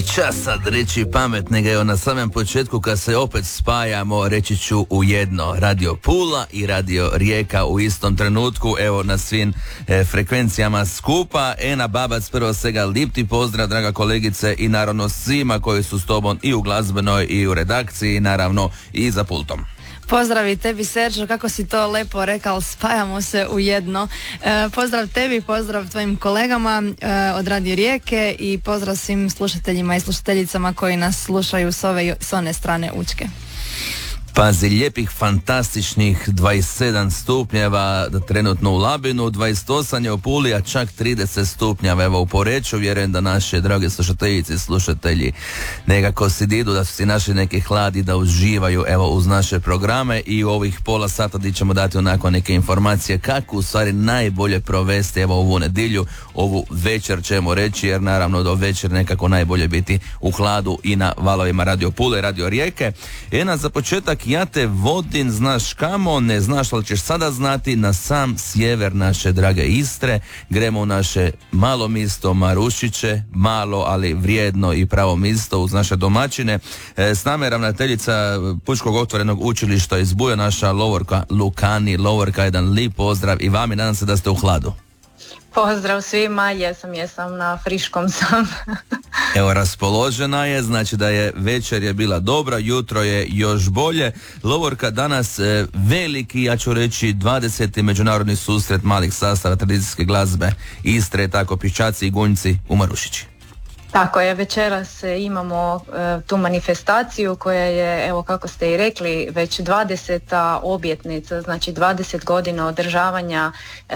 čas sad reći pametnega, evo na samom početku kad se opet spajamo, reći ću u jedno, Radio Pula i Radio Rijeka u istom trenutku, evo na svim frekvencijama skupa. Ena Babac, prvo svega lipti pozdrav draga kolegice i naravno svima koji su s tobom i u glazbenoj i u redakciji, naravno i za pultom. Pozdrav i tebi Serđo, kako si to lepo rekao, spajamo se u jedno. Pozdrav tebi, pozdrav tvojim kolegama od Radio Rijeke i pozdrav svim slušateljima i slušateljicama koji nas slušaju s one strane Učke. Pazi, lijepih, fantastičnih 27 stupnjeva trenutno u Labinu, 28 je u Puli, a čak 30 stupnjeva evo u Poreču. Vjerujem da naše drage slušateljice i slušatelji nekako si didu, da su si našli neki hlad i da uživaju evo uz naše programe i u ovih pola sata gdje ćemo dati onako neke informacije kako u stvari najbolje provesti evo ovu nedjelju, ovu večer ćemo reći, jer naravno do večer nekako najbolje biti u hladu i na valovima Radio Pule, Radio Rijeke. Ena za početak, ja te vodim, znaš kamo, ne znaš ali ćeš sada znati, na sam sjever naše drage Istre. Gremo u naše malo misto Marušiće, malo ali vrijedno i pravo misto uz naše domaćine. S nama je ravnateljica Pučkog otvorenog učilišta iz Buja, naša Lovorka Lukani. Lovorka, jedan lijep pozdrav i vam i nadam se da ste u hladu. Pozdrav svima, jesam, na friškom sam. Evo, raspoložena je, znači da je večer je bila dobra, jutro je još bolje. Lovorka, danas veliki, ja ću reći 20. međunarodni susret malih sastava tradicijske glazbe Istre, tako Piščaci i Gunjci u Marušići. Tako je, večeras imamo tu manifestaciju koja je, evo kako ste i rekli, već 20. obljetnica, znači 20 godina održavanja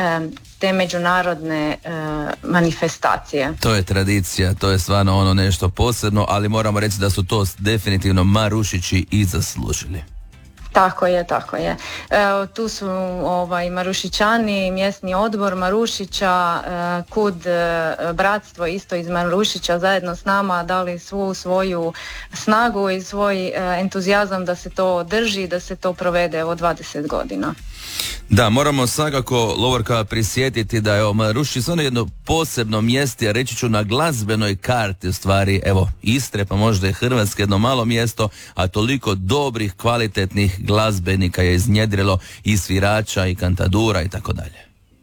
te međunarodne manifestacije. To je tradicija, to je stvarno ono nešto posebno, ali moramo reći da su to definitivno Marušići i zaslužili. Tako je. Tu su Marušićani, mjesni odbor Marušića, KUD bratstvo isto iz Marušića zajedno s nama dali svu svoju snagu i svoj entuzijazam da se to održi, da se to provede evo 20 godina. Da, moramo svakako, Lovorka, prisjetiti da je Marušić stvarno jedno posebno mjesto, a reći ću na glazbenoj karti u stvari, evo, Istre, pa možda je Hrvatske jedno malo mjesto, a toliko dobrih, kvalitetnih glazbenika je iznjedrilo i svirača i kantadura i tako dalje.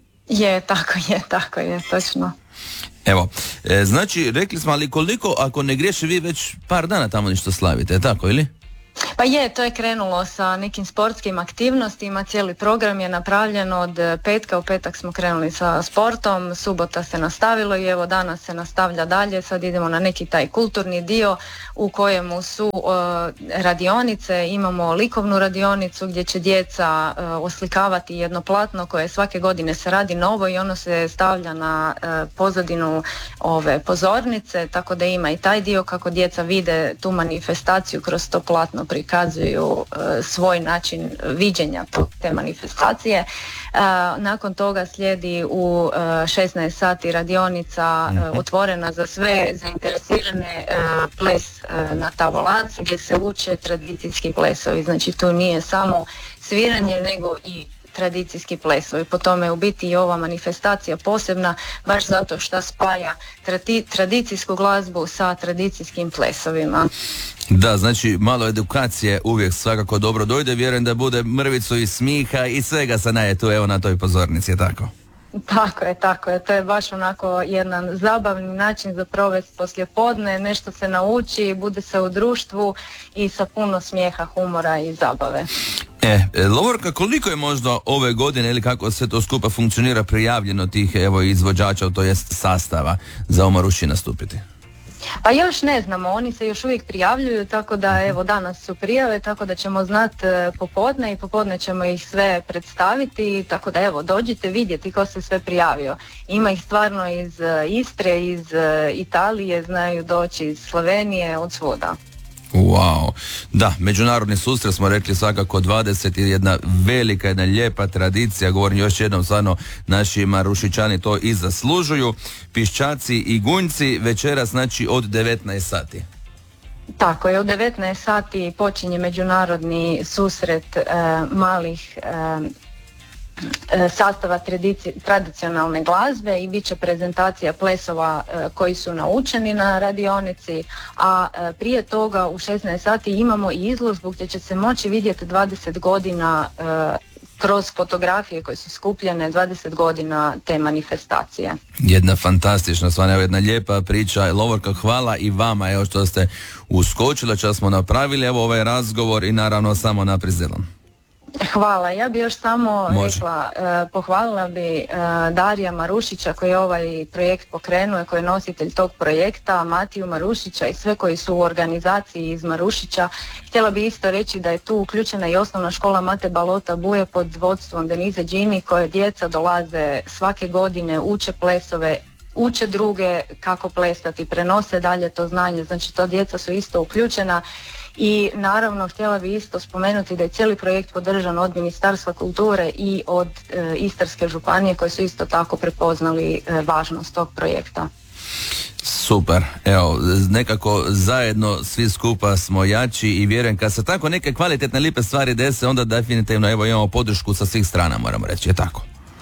Tako je, točno. Evo, znači, rekli smo, ali koliko, ako ne griješi, vi već par dana tamo nešto slavite, tako ili? Pa to je krenulo sa nekim sportskim aktivnostima, cijeli program je napravljen od petka, u petak smo krenuli sa sportom, subota se nastavilo i evo danas se nastavlja dalje, sad idemo na neki taj kulturni dio u kojemu su radionice, imamo likovnu radionicu gdje će djeca oslikavati jedno platno koje svake godine se radi novo i ono se stavlja na pozadinu ove pozornice, tako da ima i taj dio kako djeca vide tu manifestaciju kroz to platno prikazuju svoj način viđenja te manifestacije. Nakon toga slijedi u 16 sati radionica otvorena za sve zainteresirane ples na tavolac gdje se uče tradicijski plesovi. Znači tu nije samo sviranje nego i tradicijski plesovi. Po tome je u biti i ova manifestacija posebna baš zato što spaja tradicijsku glazbu sa tradicijskim plesovima. Da, znači malo edukacije uvijek svakako dobro dojde, vjerujem da bude mrvicu i smiha i svega sa naje tu evo na toj pozornici, je tako? Tako je, to je baš onako jedan zabavni način za provesti poslijepodne, nešto se nauči, bude se u društvu i sa puno smijeha, humora i zabave. Lovorka, koliko je možda ove godine ili kako sve to skupa funkcionira prijavljeno tih evo izvođača, to jest sastava za u Marušići nastupiti? Pa još ne znamo, oni se još uvijek prijavljuju, tako da evo danas su prijave, tako da ćemo znati popodne i popodne ćemo ih sve predstaviti, tako da evo dođite vidjeti ko se sve prijavio. Ima ih stvarno iz Istre, iz Italije, znaju doći iz Slovenije, od svuda. Wow, da, međunarodni susret smo rekli svakako 20 je jedna velika, jedna lijepa tradicija, govorim još jednom, stvarno naši Marušićani to i zaslužuju. Piščaci i Gunjci večeras znači od 19 sati. Tako je, od 19 sati počinje međunarodni susret malih sastava tradicionalne glazbe i bit će prezentacija plesova koji su naučeni na radionici, a prije toga u 16 sati imamo i izložbu gdje će se moći vidjeti 20 godina kroz fotografije koje su skupljene 20 godina te manifestacije. Jedna fantastična stvar, evo jedna lijepa priča. Lovorka, hvala i vama evo što ste uskočili, što smo napravili evo ovaj razgovor i naravno samo naprijed zelom. Hvala. Ja bi još samo rekla, pohvalila bi Darija Marušića koji je ovaj projekt pokrenuo, koji je nositelj tog projekta, Matiju Marušića i sve koji su u organizaciji iz Marušića. Htjela bi isto reći da je tu uključena i osnovna škola Mate Balota Buje pod vodstvom Denize Đini, koje djeca dolaze svake godine, uče plesove, uče druge kako plesati, prenose dalje to znanje, znači to djeca su isto uključena. I naravno htjela bi isto spomenuti da je cijeli projekt podržan od Ministarstva kulture i od Istarske županije koji su isto tako prepoznali važnost tog projekta. Super, evo, nekako zajedno svi skupa smo jači i vjerujem kad se tako neke kvalitetne lipe stvari dese, onda definitivno evo imamo podršku sa svih strana, moramo reći, je tako?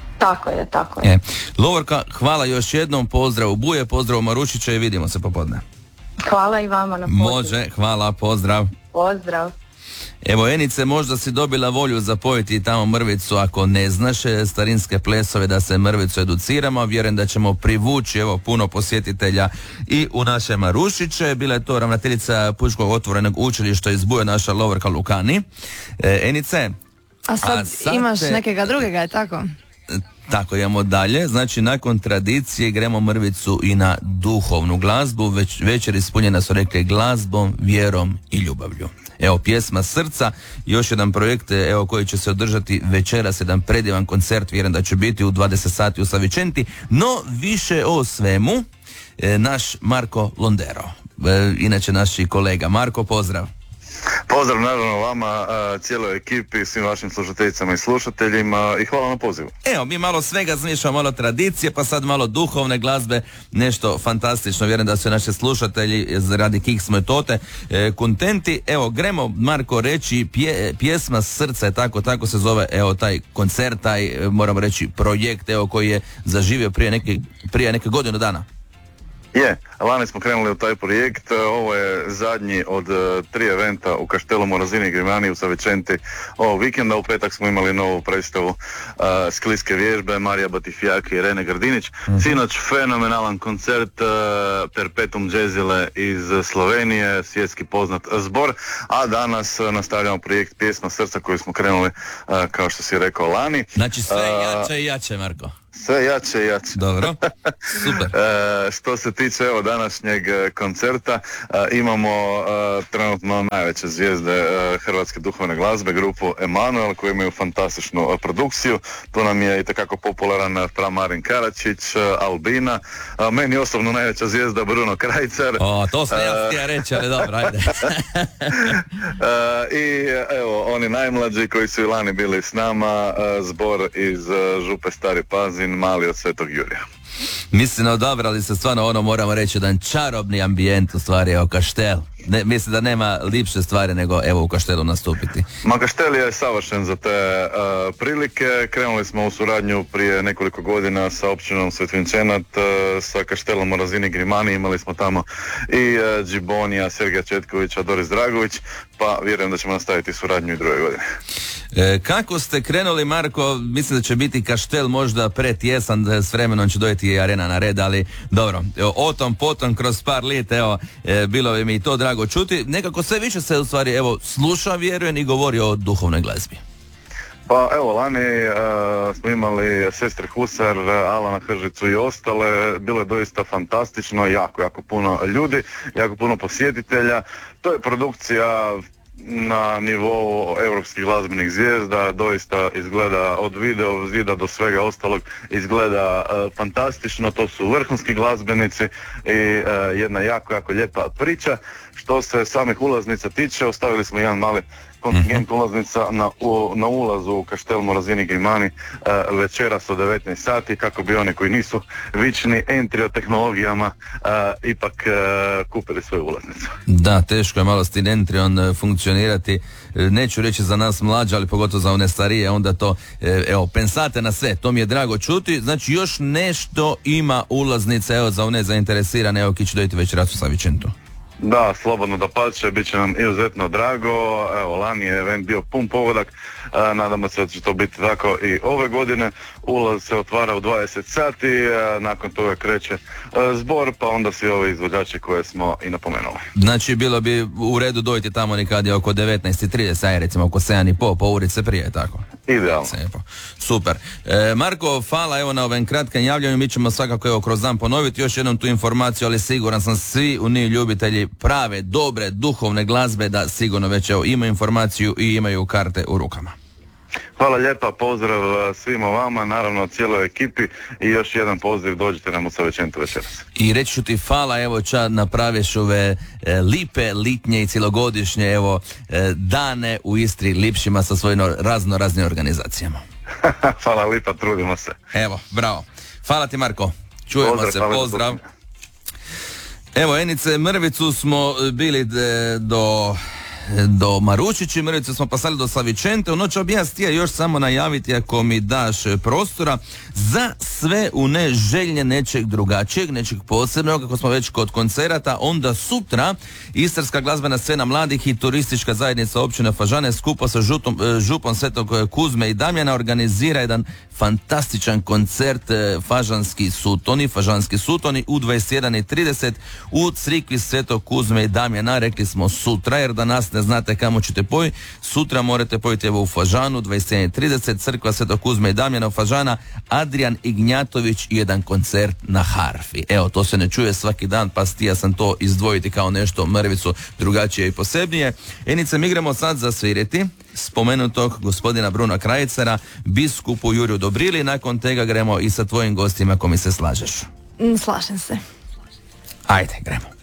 Tako je. Lovorka, hvala još jednom, pozdrav u Buje, pozdrav u Marušića i vidimo se popodne. Hvala i vama na pozivu. Može, hvala, pozdrav. Pozdrav. Evo Enice, možda si dobila volju zapojiti tamo mrvicu ako ne znaš starinske plesove, da se mrvicu educiramo. Vjerujem da ćemo privući evo puno posjetitelja i u naše Marušiće. Bila je to ravnateljica Pučkog otvorenog učilišta iz Buja, naša Lovorka Lukani. Enice, a sad imaš nekega drugega, je tako? Tako, idemo dalje. Znači, nakon tradicije gremo mrvicu i na duhovnu glazbu. Večer ispunjena su rekli glazbom, vjerom i ljubavlju. Evo, pjesma Srca, još jedan projekt evo koji će se održati večeras, jedan predivan koncert, vjerujem da će biti u 20 sati u Savičenti, no više o svemu naš Marko Londero, inače naši kolega. Marko, pozdrav. Pozdrav naravno vama, cijeloj ekipi, svim vašim slušateljicama i slušateljima i hvala na pozivu. Evo, mi malo svega zmišljamo, malo tradicije, pa sad malo duhovne glazbe, nešto fantastično. Vjerujem da su naši slušatelji radi Kiks Metote kontenti. Evo, gremo, Marko, reći pjesma Srca, je tako se zove, evo taj koncert, taj, moram reći, projekt, evo, koji je zaživio prije neke godinu dana. Lani smo krenuli u taj projekt, ovo je zadnji od 3 eventa u Kaštelu Morazini i Grimani u Savičenti ovog vikenda. U petak smo imali novu predstavu skliske vježbe Marija Batifjak i Rene Grdinić. Sinoć fenomenalan koncert Perpetuum Jazzile iz Slovenije, svjetski poznat zbor, a danas nastavljamo projekt Pjesma Srca koji smo krenuli, kao što si rekao, lani. Znači sve jače i jače, Marko. Sve jače i jače. Dobro, super. Što se tiče evo današnjeg koncerta, imamo trenutno najveće zvijezde hrvatske duhovne glazbe, grupu Emanuel, koji imaju fantastičnu produkciju. Tu nam je itekako popularan fra Marin Karačić, Albina, meni osobno najveća zvijezda Bruno Krajcar. To sam ja htio reći, ali dobro, ajde. I evo, oni najmlađi koji su i lani bili s nama, zbor iz Župe Stari Pazin, Mali od Svetog Jurija. Mislim, odabrali se stvarno moramo reći, jedan čarobni ambijent u stvari, evo Kaštel. Mislim da nema lipše stvari nego evo u Kaštelu nastupiti. Ma Kaštel je savršen za te prilike. Krenuli smo u suradnju prije nekoliko godina sa općinom Svetvinčenat, sa Kaštelom Morazini Grimani, imali smo tamo i Džibonija, Sergeja Četkovića, Doris Dragović, pa vjerujem da ćemo nastaviti suradnju i druge godine. Kako ste krenuli, Marko? Mislim da će biti Kaštel možda pretjesan, s vremenom će dojeti i arena na red, ali dobro, o tom potom kroz par lijeta, evo, bilo bi mi to drago čuti. Nekako sve više se u stvari evo sluša, vjerujem, i govori o duhovnoj glazbi. Pa evo, lani smo imali sestre Husar, Alana Hržicu i ostale, bilo je doista fantastično, jako puno ljudi, jako puno posjetitelja. To je produkcija na nivou europskih glazbenih zvijezda, doista izgleda od video zida do svega ostalog, izgleda fantastično, to su vrhunski glazbenici i jedna jako lijepa priča. Što se samih ulaznica tiče, ostavili smo jedan mali kontingent ulaznica na ulazu u Kaštel Morazini Grimani večeras od 19 sati, kako bi oni koji nisu vični entry o tehnologijama ipak kupili svoju ulaznicu. Da, teško je malo s tim entry funkcionirati, neću reći za nas mlađe, ali pogotovo za one starije, onda to, evo, pensate na sve, to mi je drago čuti. Znači još nešto ima ulaznica, evo, za one zainteresirane, evo, ki će dojiti večeras u Savičentu. Da, slobodno da pače, bit će nam izuzetno drago. Evo, lani je event bio pun pogodak, nadamo se da će to biti tako i ove godine. Ulaz se otvara u 20 sati, nakon toga kreće zbor, pa onda svi ovi izvođači koje smo i napomenuli. Znači bilo bi u redu dojti tamo nekad je oko 19:30, recimo oko 7:30, po urice prije, tako? Idealno. Super. Marko, hvala evo na ovim kratkim javljanju, mi ćemo svakako evo kroz dan ponoviti još jednom tu informaciju, ali siguran sam svi u njih ljubitelji prave, dobre, duhovne glazbe da sigurno već evo imaju informaciju i imaju karte u rukama. Hvala lijepa, pozdrav svima vama, naravno cijeloj ekipi i još jedan poziv, dođite nam u Savičentu večeras. I reći ću ti hvala, evo ča napraviš ove lipe, litnje i cjelogodišnje evo dane u Istri lipšima sa svojim raznim organizacijama. Hvala lipa, trudimo se. Evo, bravo. Hvala ti Marko, čujemo se, pozdrav. Evo, Enice, Mrvicu smo bili do Marušići, Mrvicu smo pasali do Savičente. U noć bi ja stija još samo najaviti, ako mi daš prostora, za sve u želje nečeg drugačijeg, nečeg posebnog, kako smo već kod koncerata, onda sutra Istarska glazbena scena mladih i turistička zajednica općine Fažane skupa sa župom Svetog Kuzme i Damjana organizira jedan fantastičan koncert Fažanski sutoni u 21:30 u crikvi Svetog Kuzme i Damjana. Rekli smo sutra, jer danas ne znate kamo ćete pojiti. Sutra morate pojiti evo u Fažanu 21:30, crkva Svetog Kuzme i Damjana u Fažana, Adrian Ignjatović i jedan koncert na harfi. Evo, to se ne čuje svaki dan, pa stija sam to izdvojiti kao nešto Mrvicu drugačije i posebnije. Enice, mi igramo sad zasviriti spomenutog gospodina Bruna Krajicera, biskupu Juriju Dobrili. Nakon tega gremo i sa tvojim gostima, ako mi se slažeš. Slažem se. Ajde, gremo.